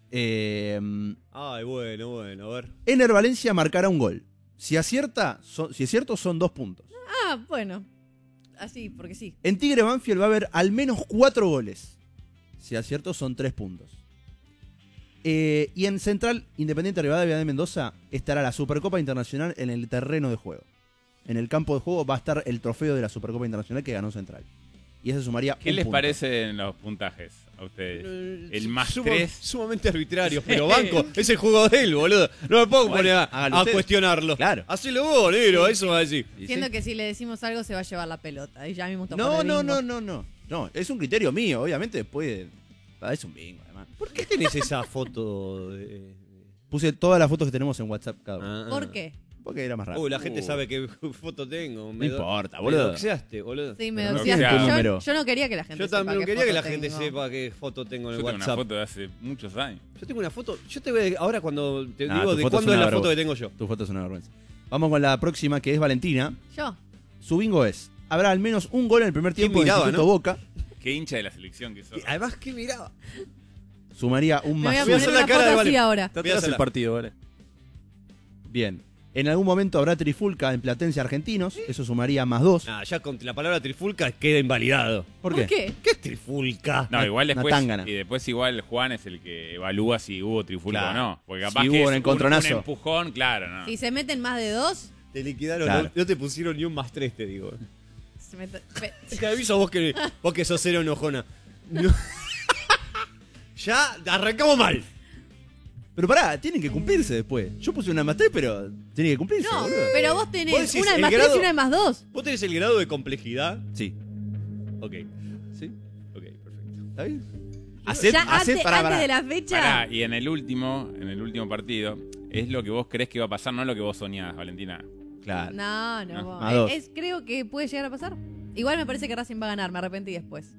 B: Ay, bueno, a ver.
C: Ener Valencia marcará un gol. Si acierta, si es cierto, son 2 puntos.
D: Ah, bueno. Así, porque sí.
C: En Tigre Banfield va a haber al menos 4 goles. Si acierto, son 3 puntos. Y en Central Independiente Rivadavia de Mendoza estará la Supercopa Internacional en el terreno de juego. En el campo de juego va a estar el trofeo de la Supercopa Internacional que ganó Central. Y ese sumaría
A: ¿Qué
C: un
A: les
C: punto.
A: parecen los puntajes a ustedes? El más 3.
B: Sumamente arbitrario, pero banco. Es el juego de él, boludo. No me puedo
C: Bueno,
B: poner
C: hágalo
B: a
C: usted.
B: cuestionarlo.
C: Claro.
B: Hacelo vos, negro, eso va a decir.
C: ¿Y sí?
D: Siento que si le decimos algo se va a llevar la pelota. Y ya mismo está por
C: No,
D: el
C: no,
D: bingo.
C: no. No, es un criterio mío, obviamente después. Es un bingo, además.
B: ¿Por qué tenés esa foto de.?
C: Puse todas las fotos que tenemos en WhatsApp cada uno.
D: ¿Por qué?
C: Porque era más rápido.
B: Uy, la gente sabe qué foto tengo.
C: No importa,
B: Me
C: boludo.
B: doxeaste, boludo.
D: Sí, me
C: Pero no
D: doxeaste.
A: sea tu
C: número.
D: Yo no quería que la gente
B: Yo
D: sepa
B: también
D: qué
B: quería que
D: foto
B: la gente
D: tengo.
B: sepa qué foto tengo en
A: Yo
B: el
A: tengo una
B: WhatsApp.
A: foto de hace muchos años.
B: Yo tengo una foto. Yo te voy a, ahora cuando te
C: Nah,
B: digo
C: tu
B: de
C: foto
B: cuándo
C: es
B: es
C: una
B: la foto que
C: vergüenza.
B: tengo yo.
C: Tu foto es una vergüenza. Vamos con la próxima, que es Valentina.
D: Yo.
C: Su bingo es: habrá al menos un gol en el primer
B: ¿Quién
C: tiempo del
B: miraba,
C: Instituto
B: no?
C: Boca.
A: Qué hincha de la selección que sos.
B: Y además, ¿qué miraba?
C: Sumaría un
D: Me voy a
C: más
B: voy a
D: poner
B: hacer
D: una
B: la cara
D: foto
B: de
D: así
B: Vale.
D: ahora.
E: Está
B: Voy a
E: atrás
B: hacerla.
E: el partido, ¿vale?
C: Bien. En algún momento habrá trifulca en Platense Argentinos. Eso sumaría más 2.
B: Ah, ya con la palabra trifulca queda invalidado.
C: ¿Por
D: ¿Por
C: qué?
D: qué?
B: ¿Qué es trifulca?
A: No, igual
C: una
A: después.
C: tángana.
A: Y después, igual Juan es el que evalúa si hubo trifulca
C: Claro.
A: o no. Porque capaz
C: Si
A: que
C: hubo un
A: es
C: encontronazo.
A: un empujón, claro, ¿no?
D: Si se meten más de 2,
B: Te liquidaron,
C: Claro.
B: no te pusieron ni un más 3, te digo.
D: se meten...
B: Te aviso vos que sos cero enojona. No. Ya arrancamos mal.
C: Pero pará, tienen que cumplirse después. Yo puse una más 3, pero tiene que cumplirse.
D: No,
C: boludo.
D: pero vos tenés
B: Vos decís
D: una de
B: el
D: más 3
B: grado-
D: y una de más 2.
B: ¿Vos tenés el grado de complejidad?
C: Sí.
B: Ok,
C: ¿Sí?
B: ok, perfecto.
C: ¿Está bien?
D: Ya antes, antes de la fecha...
A: Pará, y en el último partido, es lo que vos crees que va a pasar, no lo que vos soñás, Valentina.
C: Claro.
D: No,
A: No,
D: no.
C: más 2.
D: Creo que puede llegar a pasar. Igual me parece que Racing va a ganar, me arrepentí después.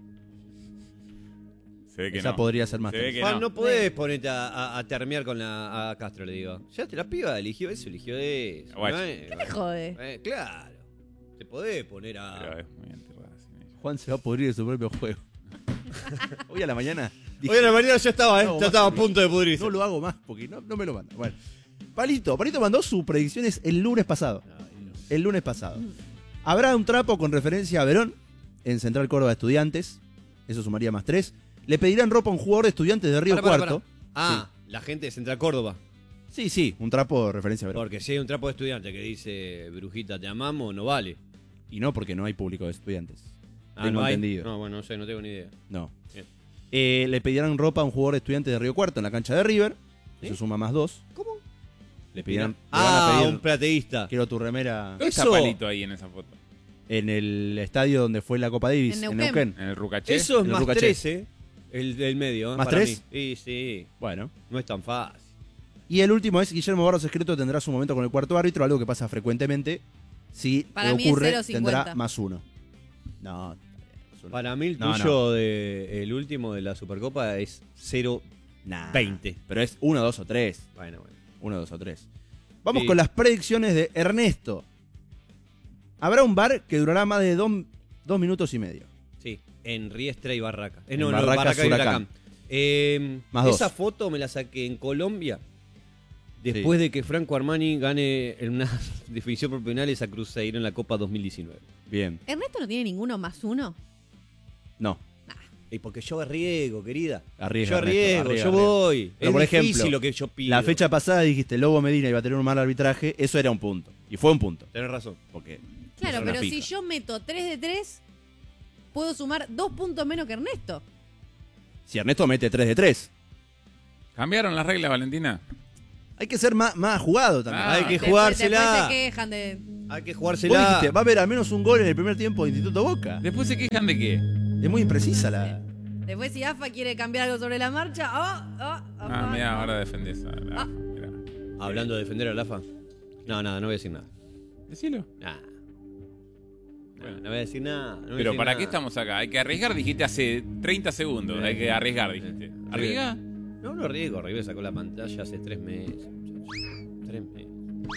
A: Se ve que
C: Esa
A: no.
C: podría ser más
A: Se ve
C: 3.
A: que
B: Juan,
A: no.
B: no podés ponerte a termear con a Castro, le digo. Ya te la piba eligió eso, eligió eso.
A: Guacho.
B: ¿No es?
D: ¿Qué me jode?
B: Claro. Te podés poner
A: Pero
B: a.
A: es muy anti-Racing.
C: Juan se va a pudrir de su propio juego. Hoy a la mañana dije,
B: Hoy en la mañana ya estaba,
C: No,
B: ya estaba a punto de pudrirse.
C: no lo hago más porque no me lo manda. Bueno. Palito mandó sus predicciones el lunes pasado. El lunes pasado. Habrá un trapo con referencia a Verón en Central Córdoba Estudiantes. Eso sumaría más 3. Le pedirán ropa a un jugador de Estudiantes de Río
B: Pará, pará,
C: Cuarto.
B: Ah, la gente de Central Córdoba.
C: Sí, un trapo de referencia a Verón.
B: Porque si hay un trapo de estudiante que dice Brujita, te amamos, no vale.
C: Y no porque no hay público de estudiantes. Tengo
B: ¿no hay?
C: entendido.
B: No, bueno, no sé, no tengo ni idea.
C: No.
B: Bien.
C: Le pedirán ropa a un jugador de Estudiantes de Río Cuarto en la cancha de River. Eso
B: ¿Sí?
C: suma más 2.
B: ¿Cómo?
C: Le pedirán. le van
B: Ah,
C: a pedir,
B: un plateísta.
C: quiero tu remera.
A: ¿Dónde está
B: Eso.
A: Palito ahí en esa foto?
C: En el estadio donde fue la Copa Davis,
D: En
C: en
D: Neuquén.
C: Neuquén.
A: En el Rucaché.
B: Eso es
C: en el
B: más
C: Rucaché.
B: 13, el del medio.
C: ¿Más
B: para
C: 3?
B: mí. Sí,
C: Bueno.
B: no es tan fácil.
C: Y el último es Guillermo Barros Esqueloto tendrá su momento con el cuarto árbitro, algo que pasa frecuentemente. Si
D: Para mí es
C: ocurre,
D: 0.50.
C: tendrá +1. No.
B: Para mí el
C: No,
B: tuyo, el último de la Supercopa, es 0-20.
C: Nah. Pero es 1, 2 o 3.
B: Bueno.
C: 1, 2 o 3. Vamos
B: Sí.
C: con las predicciones de Ernesto. Habrá un bar que durará más de 2 minutos y medio.
B: Sí, en Riestra y Barraca.
C: En
B: No,
C: Barracas,
B: Barraca y
C: Huracán.
B: Más
C: Más
B: esa
C: 2.
B: foto me la saqué en Colombia después de que Franco Armani gane en una definición por penales a Cruzeiro en la Copa 2019.
C: Bien.
D: ¿Ernesto no tiene ninguno +1?
C: No.
B: Y porque yo arriesgo, querida.
C: Arriesga,
B: Yo
C: Ernesto,
B: arriesgo,
C: arriesga,
B: yo
C: arriesga.
B: voy.
C: Pero,
B: es
C: por
B: difícil
C: ejemplo,
B: lo que yo pido.
C: La fecha pasada dijiste Lobo Medina iba a tener un mal arbitraje. Eso era un punto. Y fue un punto.
B: Tenés razón.
C: Porque
D: Claro,
C: es una
D: pero si
C: fija.
D: yo meto 3 de 3, puedo sumar 2 puntos menos que Ernesto.
C: Si Ernesto mete 3 de 3.
A: ¿Cambiaron las reglas, Valentina?
C: Hay que ser más jugado también.
A: Ah,
B: Hay que
D: Después
B: jugársela.
D: se quejan de...
B: Hay que
C: Vos
B: jugársela.
C: dijiste, va a haber al menos un gol en el primer tiempo de Instituto Boca.
A: ¿Después se quejan de qué?
C: Es muy imprecisa la...
D: Después si AFA quiere cambiar algo sobre la marcha...
A: Ah, mira, ahora defendés a la AFA, mirá.
B: Hablando de defender al AFA. No, nada, no voy a decir nada.
A: Decilo.
B: Nada. No voy a decir nada. no voy a
A: Pero
B: decir
A: ¿para
B: nada.
A: qué estamos acá? Hay que arriesgar, dijiste hace 30 segundos. Hay que arriesgar, dijiste. ¿Arriesga?
B: No arriesgo. River sacó la pantalla hace 3 meses, muchachos. 3 meses.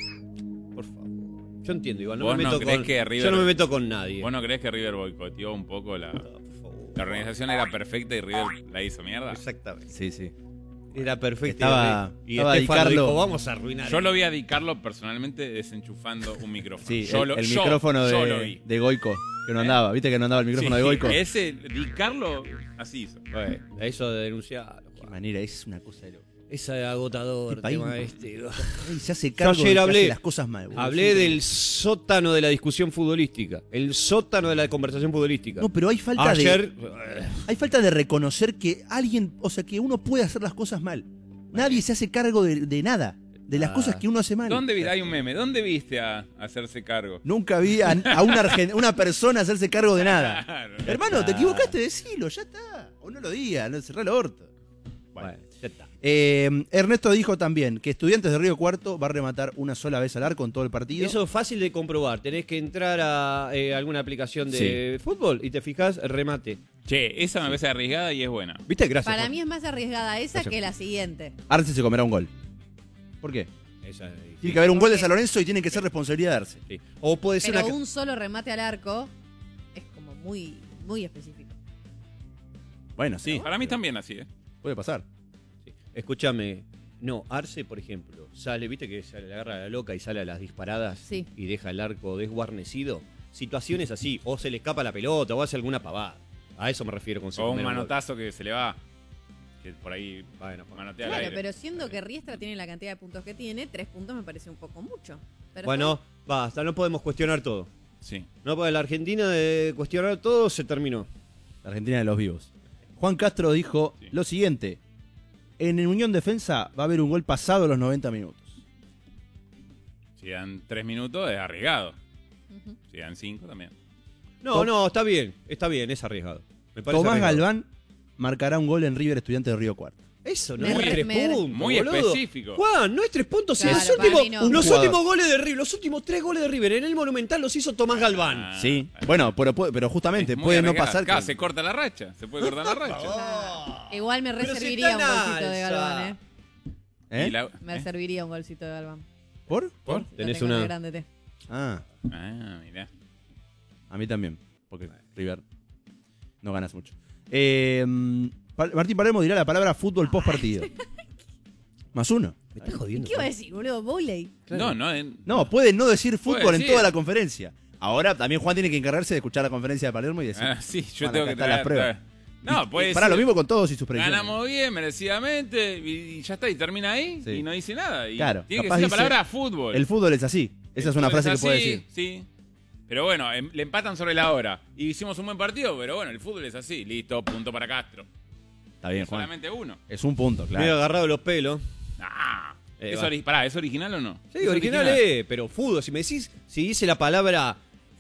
B: Por favor. Yo entiendo, igual. No
A: ¿Vos
B: me
A: no
B: meto
A: creés
B: con,
A: que River-
B: yo no me meto con nadie.
A: ¿Vos no creés que River boicoteó un poco la...
B: Por favor.
A: La organización era perfecta y River la hizo mierda?
B: Exactamente.
C: Sí, sí.
B: Era perfecto.
C: Estaba-
B: y
C: estaba Di
B: Estefano
C: Carlo.
B: dijo, vamos a arruinar.
A: Yo lo vi a Di Carlo personalmente desenchufando un micrófono.
C: Sí,
A: Yo
C: el
A: yo-
C: micrófono
A: yo lo vi.
C: de Goico, que no andaba. ¿Viste que no andaba el micrófono
A: Sí,
C: de Goico?
A: Ese Di Carlo así hizo.
B: Bueno, la hizo de denunciar.
C: Qué manera, es una cosa de loco.
B: Es agotador
C: Qué país,
B: tema
C: ¿no?
B: este.
C: Ay, se hace cargo
B: ayer
C: de que
B: hablé-
C: hace las cosas mal. boludo.
B: Hablé
C: Sí.
B: del sótano de la discusión futbolística. El sótano de la conversación futbolística.
C: No, pero hay falta
B: Ayer.
C: hay falta de reconocer que alguien, o sea, que uno puede hacer las cosas mal. Nadie se hace cargo de nada, de las cosas que uno hace mal.
A: ¿Dónde viste? Hay un meme. ¿Dónde viste a hacerse cargo?
C: Nunca vi a una persona hacerse cargo de nada.
A: Claro.
C: Hermano, te equivocaste, decilo, ya está. O no lo digas, no cerrá el orto.
B: Bueno, ya está.
C: Ernesto dijo también que Estudiantes de Río Cuarto va a rematar una sola vez al arco en todo el partido.
B: Eso es fácil de comprobar. Tenés que entrar a alguna aplicación de fútbol y te fijas remate.
A: Che, esa me parece arriesgada y es buena.
B: ¿Viste? Gracias.
D: Para
B: Juan.
D: mí es más arriesgada esa
B: Gracias.
D: que la siguiente.
C: Arce se comerá un gol. ¿Por qué?
B: Esa es
C: Tiene
B: difícil.
C: que haber un gol de San Lorenzo y tiene que ser responsabilidad de Arce.
B: Sí. O puede ser
D: Pero
B: una.
D: un solo remate al arco es como muy, muy específico.
C: Bueno, sí,
A: Para mí también así, ¿eh?
C: puede pasar.
B: Sí. Escúchame. No, Arce, por ejemplo, sale, viste que se le agarra a la loca y sale a las disparadas
D: Sí.
B: y deja el arco desguarnecido. Situaciones así, o se le escapa la pelota o hace alguna pavada. A eso me refiero con se
A: O un
B: comer gol.
A: manotazo que se le va. Que por ahí
B: Bueno,
A: manotea al
D: Claro,
A: aire.
D: pero siendo que Riestra tiene la cantidad de puntos que tiene, 3 puntos me parece un poco mucho. Pero
B: bueno, basta, no podemos cuestionar todo.
A: Sí.
B: No puede la Argentina de cuestionar todo, se terminó.
C: La Argentina de los vivos. Juan Castro dijo
A: Sí.
C: lo siguiente. En Unión Defensa va a haber un gol pasado los 90 minutos.
A: Si dan 3 minutos es arriesgado.
D: Ujú.
A: Si dan 5 también.
B: No, está bien, es arriesgado. Me parece
C: Tomás
B: arriesgado.
C: Galván marcará un gol en River Estudiantes de Río Cuarto.
B: Eso no
D: Me
B: es
D: re-
B: 3
D: me-
B: puntos.
A: Muy
B: boludo.
A: específico.
B: Juan, no es 3 puntos.
D: Claro,
B: los
D: para
B: últimos,
D: mí no.
B: los
C: jugador.
B: últimos goles de River, los últimos 3 goles de River en el Monumental los hizo Tomás Galván.
A: Ah,
C: Sí. Bueno, pero justamente
A: es muy
C: puede no
A: arriesgado.
C: pasar.
A: Claro,
C: que-
A: se corta la racha. Se puede cortar la racha.
D: Claro. Igual me
B: Pero si
D: reserviría un
B: está en
D: golcito de
B: alza.
D: Galván,
C: ¿Eh?
A: Y la-
D: Me serviría un golcito de Galván.
C: ¿Por?
A: ¿Por?
D: Lo
B: Tenés
D: tengo en el
B: una.
D: grande T.
C: Ah,
A: Mirá.
C: a mí también. Porque River no ganas mucho. Martín Palermo dirá la palabra fútbol post partido. +1.
B: Me estás
D: ¿Y
B: jodiendo.
D: qué iba a decir, boludo? Voley.
A: No, no.
C: No, puede no decir fútbol
A: Puede
C: en
A: decir.
C: toda la conferencia. Ahora también Juan tiene que encargarse de escuchar la conferencia de Palermo y decir.
A: Sí, yo
C: Bueno,
A: tengo
C: acá
A: que
C: están las pruebas.
A: No, puede
C: Para
A: ser.
C: lo mismo con todos y sus predicciones.
A: Ganamos bien, merecidamente, y ya está, y termina ahí,
C: Sí.
A: y no dice nada. Y
C: Claro,
A: tiene que
C: capaz
A: decir la
C: dice,
A: palabra fútbol.
C: El fútbol es así. Esa es una
A: Fútbol
C: frase que
A: así,
C: puede decir.
A: Sí. Pero bueno, le empatan sobre la hora. Y hicimos un buen partido, pero bueno, el fútbol es así. Listo, punto para Castro.
C: Está bien, Juan.
A: Solamente uno.
C: Es un punto,
B: Me he
C: claro.
B: agarrado los pelos.
A: Ah,
B: Va.
A: Pará, ¿es original o no?
B: Sí,
A: ¿Es
B: original pero fútbol. Si me decís, si dice la palabra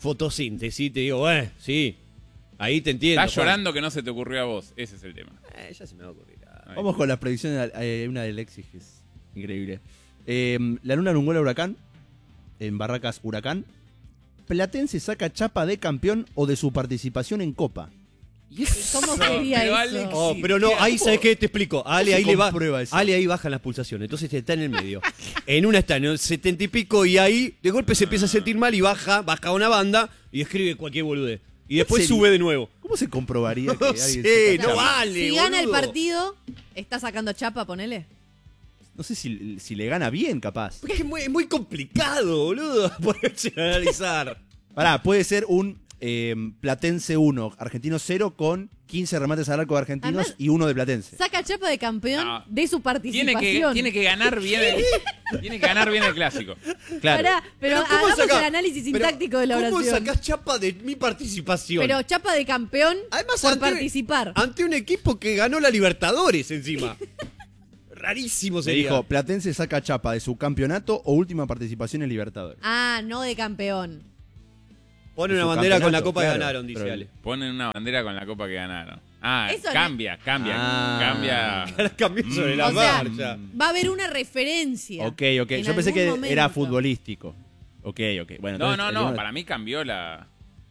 B: fotosíntesis, te digo, sí, ahí te entiendo.
A: Estás
B: Juan.
A: llorando que no se te ocurrió a vos. Ese es el tema.
B: Ya se me va a ocurrir.
A: Ahí.
C: Vamos con las predicciones. Hay una de Lexis que es increíble. La Luna Lunguela Huracán. En Barracas Huracán. Platense saca chapa de campeón o de su participación en Copa.
D: ¿Cómo sería
A: Pero
D: eso?
A: Alex-
B: Oh, pero no, ahí sabes qué te explico. Ale
C: se
B: ahí le va.
C: comprueba eso?
B: Ale ahí bajan las pulsaciones. Entonces está en el medio. En una está en el 70 y pico y ahí de golpe se empieza a sentir mal y baja una banda y escribe cualquier boludez. Y después
C: serio?
B: sube de nuevo.
C: ¿Cómo se comprobaría que
B: No
C: alguien
B: sé,
C: saca
B: no
C: chapa?
B: vale.
D: Si gana el
B: boludo.
D: partido, está sacando chapa, ponele.
C: No sé si le gana bien, capaz.
B: Porque es muy complicado, boludo, ponerse a analizar.
C: Pará, puede ser un Platense 1, Argentino 0 con 15 remates al arco de argentinos
D: Además,
C: y uno de Platense.
D: Saca chapa de campeón
A: No.
D: de su participación.
A: Tiene que ganar bien tiene que ganar bien el clásico.
C: Claro.
D: Pará, pero
B: ¿cómo
D: hagamos
B: sacá-
D: el análisis
B: pero
D: sintáctico de la
B: ¿Cómo
D: oración.
B: sacás chapa de mi participación?
D: Pero chapa de campeón
B: Además,
D: por
B: ante-
D: participar.
B: Ante un equipo que ganó la Libertadores encima. Rarísimo
C: Se
B: sería.
C: dijo, Platense saca chapa de su campeonato o última participación en Libertadores.
D: Ah, no de campeón.
B: Pone
C: Su
B: una bandera con la
C: campeonato,
B: copa
C: claro,
B: que ganaron, dice
C: pero-
B: Ale.
A: Ponen una bandera con la copa que ganaron. Ah,
D: Eso no-
A: cambia.
C: Ah.
A: Cambia.
B: Cambió sobre la
D: O sea,
B: marcha.
D: va a haber una referencia.
C: Ok.
D: en
C: Yo pensé
D: algún
C: que
D: momento.
C: era futbolístico. Ok. Bueno,
A: No,
C: entonces,
A: no.
C: el-
A: Para mí cambió la.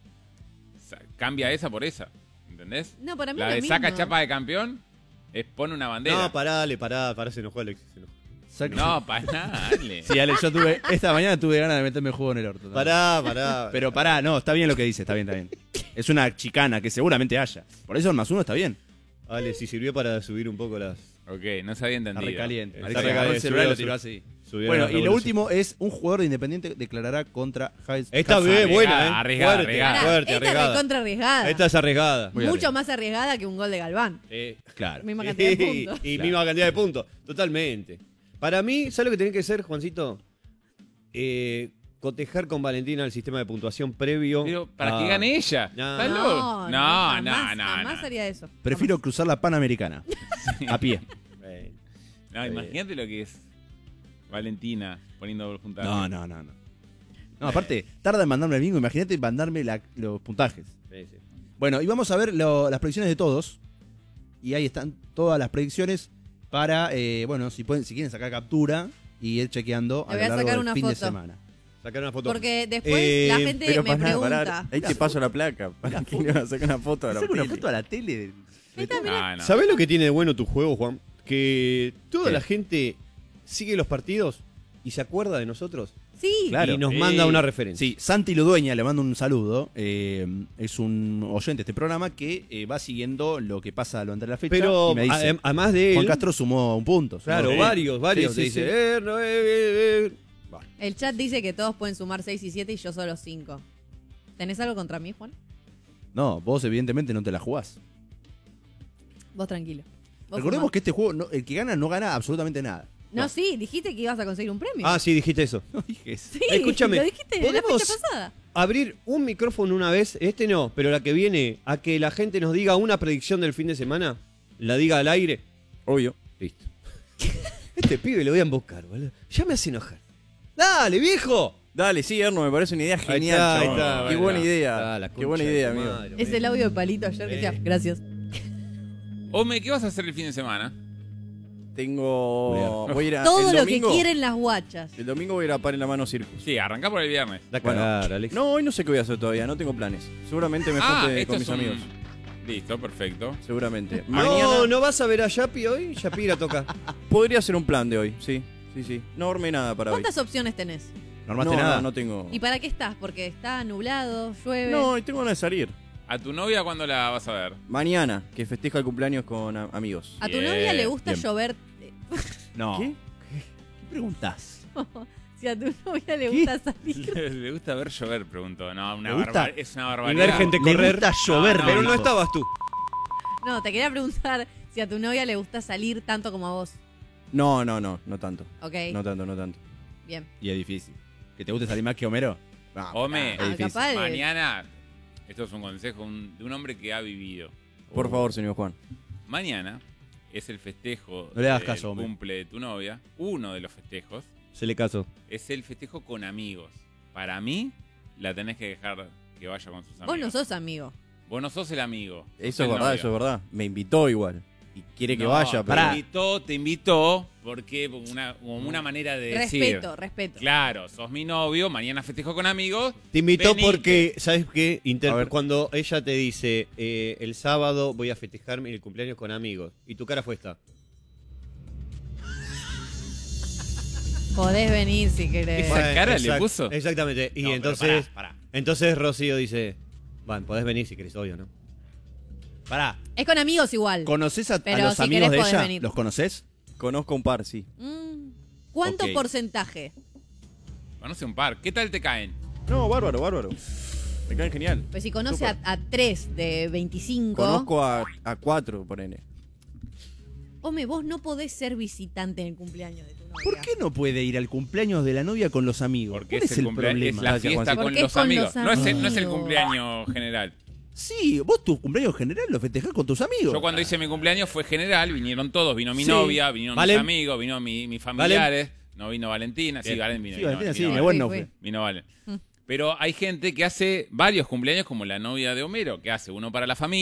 A: Cambia esa por esa. ¿Entendés?
D: No, para mí
A: La
D: es
A: de
D: lo
A: saca
D: mismo.
A: chapa de campeón es pone una bandera.
B: No, pará, se enojó Alexis. Se enojó.
C: saca-
A: No, para nada, dale.
C: Sí, Ale, esta mañana tuve ganas de meterme el juego en el orto. ¿no?
B: Pará.
C: Pero pará, no, está bien lo que dice, está bien. Es una chicana que seguramente haya. Por eso el más uno está bien.
B: Ale, si sirvió para subir un poco las.
A: Ok, no se había
C: Está
A: entendido.
C: recaliente.
B: Está
C: Alexis
B: recaliente,
C: agarró el celular y lo
B: subió
C: tiró
B: la-
C: así.
B: subió
C: Bueno,
B: la
C: y lo
B: revolución.
C: último es un jugador de Independiente declarará contra Javier.
B: Esta
C: Hazard.
B: vez buena,
A: Arriesgada,
B: fuerte,
A: arriesgada.
D: Pará,
B: fuerte,
D: esta es
B: arriesgada.
D: recontra arriesgada.
B: Esta es arriesgada.
C: Muy
D: Mucho
C: arriesgada.
D: más arriesgada que un gol de Galván.
C: Claro.
D: Misma cantidad de
B: Y
D: puntos.
C: Claro.
B: misma cantidad de puntos. Totalmente. Para mí, ¿sabes lo que tiene que ser, Juancito? Cotejar con Valentina el sistema de puntuación previo.
A: Pero para
B: a-
A: que gane ella.
B: No.
A: ¿Estás loco?
D: Jamás
A: no.
D: haría eso.
C: Prefiero cruzar la Panamericana. A pie.
A: No, imagínate lo que es Valentina poniendo puntajes.
C: No. No, aparte, tarda en mandarme el bingo. Imagínate mandarme los puntajes.
B: Sí, sí.
C: Bueno, y vamos a ver las predicciones de todos. Y ahí están todas las predicciones para, si quieren sacar captura y ir chequeando a
D: Le
C: lo
D: voy a
C: largo
D: sacar
C: del
D: una
C: fin de
D: foto.
C: semana.
B: Sacar una foto.
D: Porque después la gente
E: Pero
D: me
E: para
D: pregunta.
E: ahí te paso la placa. ¿Para qué le vas a sacar una foto a la
C: Saca una
E: tele?
C: foto a la tele.
A: No.
B: ¿Sabés lo que tiene de bueno tu juego, Juan? Que toda
C: ¿Qué?
B: la gente sigue los partidos y se acuerda de nosotros.
D: Sí,
C: Claro.
B: Y nos manda una referencia.
C: Sí, Santi Ludueña, le mando un saludo. Es un oyente de este programa que va siguiendo lo que pasa durante la fecha.
B: Pero
C: y me dice,
B: además de él.
C: Juan Castro sumó un punto.
B: Claro,
C: Sí.
B: varios.
C: Sí,
B: te
C: sí,
B: dice,
C: sí.
D: el chat dice que todos pueden sumar 6 y 7 y yo solo 5. ¿Tenés algo contra mí, Juan?
C: No, vos evidentemente no te la jugás.
D: Vos tranquilo. Vos
C: Recordemos
D: fumá.
C: que este juego, el que gana no gana absolutamente nada.
D: No, sí, dijiste que ibas a conseguir un premio.
B: Ah, sí, dijiste eso.
C: No dije eso.
D: Sí,
B: Escúchame,
D: lo dijiste la
B: ¿podemos-
D: fecha pasada.
B: Abrir un micrófono una vez, este no, pero la que viene, a que la gente nos diga una predicción del fin de semana, la diga al aire.
E: Obvio.
B: Listo. Este pibe lo voy a emboscar, boludo. Ya me hace enojar. ¡Dale, viejo!
E: Dale, sí, Erno, me parece una idea
B: Ahí
E: genial.
B: está, ahí
E: chabón.
B: está,
E: Qué
B: bueno.
E: buena idea.
B: Ah, la
E: Qué
B: concha
E: buena
B: de
E: idea,
B: tu
E: amigo.
B: madre,
D: Es el audio de Palito ayer que decía, gracias.
A: Ome, ¿qué vas a hacer el fin de semana?
E: Voy a ir a,
D: Todo
E: el
D: lo
E: domingo,
D: que quieren las guachas.
E: El domingo voy a ir a Par en la Mano Circus.
A: Sí, arrancá por el viernes.
B: Da
E: Bueno,
B: cagar, Alex.
E: No, hoy no sé qué voy a hacer todavía, no tengo planes. Seguramente me junte
A: esto
E: con
A: es
E: mis
A: un-
E: amigos.
A: Listo, perfecto.
E: Seguramente.
B: No,
E: Mañana
B: ¿no vas a ver a Yapi hoy? Yapi la toca.
E: podría ser un plan de hoy, sí. No armé nada para hoy.
D: ¿Cuántas opciones tenés?
C: ¿No armaste nada?
E: No tengo.
D: ¿Y para qué estás? Porque está nublado, llueve.
E: No, y tengo ganas de salir.
A: ¿A tu novia cuándo la vas a ver?
E: Mañana, que festeja el cumpleaños con amigos.
D: ¿A tu
A: Bien,
D: novia le gusta
C: bien.
D: llover?
C: No.
E: ¿Qué?
C: ¿Qué preguntás?
D: Si a tu novia le gusta salir.
A: Le gusta ver llover, preguntó. No,
C: ¿Le gusta?
A: es una
B: Y
A: barbaridad.
B: ver gente
C: Le
B: correr.
C: gusta llover,
A: No,
C: me
B: Pero no
C: dijo.
B: estabas tú.
D: No, te quería preguntar si a tu novia le gusta salir tanto como a vos.
E: No tanto.
D: Ok,
E: No tanto.
D: bien.
C: Y es difícil. ¿Que te guste salir más que Homero? No,
A: Ome,
C: es
D: Ah,
C: difícil.
D: capaz.
A: mañana, esto es un consejo de un hombre que ha vivido.
E: Por favor, señor Juan.
A: Mañana es el festejo
C: No le hagas
A: del
C: caso, hombre.
A: cumple de tu novia. Uno de los festejos
B: Se le casó.
A: es el festejo con amigos. Para mí, la tenés que dejar que vaya con sus amigos.
D: Vos no sos amigo.
A: Vos no sos el amigo.
E: Eso
A: sos
E: es
A: el
E: verdad,
A: novio.
E: eso es verdad. Me invitó igual. Y quiere que
A: No,
E: vaya, pero...
A: Te invitó porque como una manera de decir.
D: Respeto.
A: Claro, sos mi novio, mañana festejo con amigos.
B: Te invitó
A: venite.
B: porque, ¿sabes qué?
E: A ver.
B: Cuando ella te dice, el sábado voy a festejarme el cumpleaños con amigos, y tu cara fue esta.
D: Podés venir si querés.
A: Esa cara le puso.
B: Exactamente. Y
A: No, pero
B: entonces,
A: pará.
B: entonces Rocío dice, bueno, podés venir si querés, obvio, ¿no?
C: Pará,
D: Es con amigos igual.
C: ¿conoces a
D: Pero
C: los
D: si
C: amigos
D: querés
C: de
D: podés
C: ella?
D: venir.
C: ¿Los conoces?
E: Conozco un par, sí.
D: ¿Cuánto
A: Ok.
D: porcentaje?
A: Conoce un par. ¿Qué tal te caen?
E: No, bárbaro. Me caen genial.
D: Pues si conoce
E: Súper.
D: a 3 de 25.
E: Conozco a 4, ponele.
D: Ome, vos no podés ser visitante en el cumpleaños de tu novia.
C: ¿Por qué no puede ir al cumpleaños de la novia con los amigos?
A: Porque
C: ¿Cuál
A: es
C: es
A: el
C: el
A: cumpleaños, es
C: problema?
A: la
E: Gracias,
A: fiesta
E: Juancito.
A: con
D: Porque
A: los
D: es con
A: amigos.
D: los
A: No es el
D: amigos.
A: cumpleaños general.
C: Sí, vos tu cumpleaños general lo festejás con tus amigos.
A: Yo cuando hice mi cumpleaños fue general, vinieron todos, vino mi
C: Sí.
A: novia, vinieron
B: ¿Valen?
A: mis amigos, vino mis familiares, no vino Valentina, sí,
B: Bien.
A: Valen vino.
C: Sí, Valentina, sí,
A: vino,
C: mi
A: Valen.
C: buen no
D: Fui,
C: fue.
D: fui.
A: Vino Valen. Pero hay gente que hace varios cumpleaños, como la novia de Homero, que hace uno para la familia.